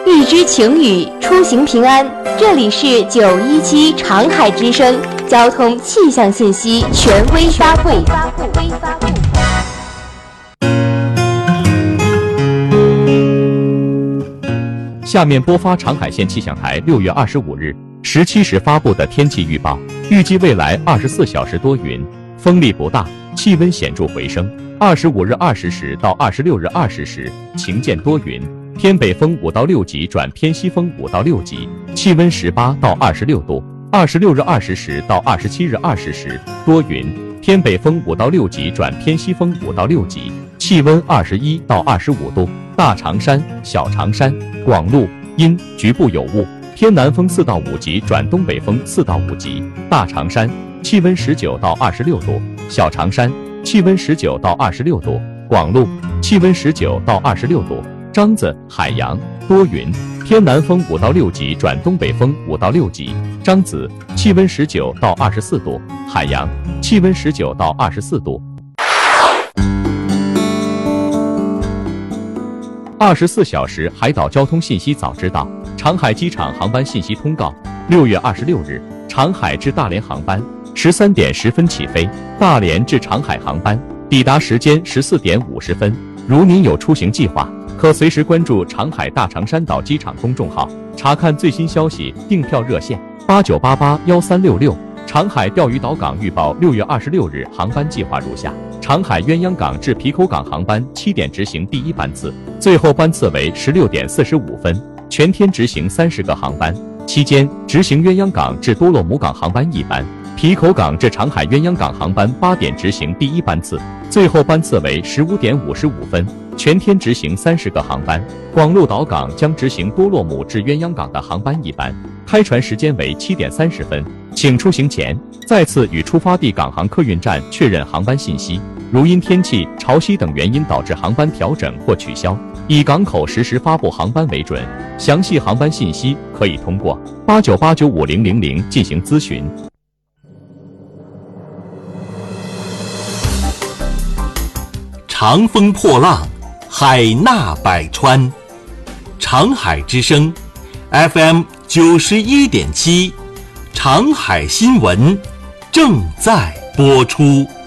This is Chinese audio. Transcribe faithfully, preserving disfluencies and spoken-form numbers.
预知晴雨，出行平安。这里是九一七长海之声交通气象信息权威发布。 下面播发长海县气象台六月二十五日十七时发布的天气预报，预计未来二十四小时多云，风力不大，气温显著回升。二十五日二十时到二十六日二十时晴间多云，偏北风五到六级转偏西风五到六级，气温十八到二十六度。二十六日二十时到二十七日二十时多云，偏北风五到六级转偏西风五到六级，气温二十一到二十五度。大长山、小长山、广路阴，局部有雾，偏南风四到五级转东北风四到五级。大长山气温十九到二十六度，小长山气温十九到二十六度，广路气温十九到二十六度。张子、海洋多云，偏南风五到六级转东北风五到六级。张子气温十九到二十四度，海洋气温十九到二十四度。二十四小时海岛交通信息早知道，长海机场航班信息通告：六月二十六日，长海至大连航班十三点十分起飞，大连至长海航班抵达时间十四点五十分。如您有出行计划，可随时关注长海大长山岛机场公众号，查看最新消息。订票热线：八九八八幺三六六。长海钓鱼岛港预报六月二十六日航班计划如下：长海鸳鸯港至皮口港航班七点执行第一班次，最后班次为十六点四十五分，全天执行三十个航班，期间执行鸳鸯港至多洛姆港航班一班，皮口港至长海鸳鸯港航班八点执行第一班次，最后班次为十五点五十五分，全天执行三十个航班。广鹿岛港将执行多洛姆至鸳鸯港的航班一班，开船时间为七点三十分。请出行前再次与出发地港航客运站确认航班信息，如因天气、潮汐等原因导致航班调整或取消，以港口实时发布航班为准。详细航班信息可以通过八九八九五零零零进行咨询。 长风破浪，海纳百川。长海之声 F M 九十一点七，长海新闻正在播出。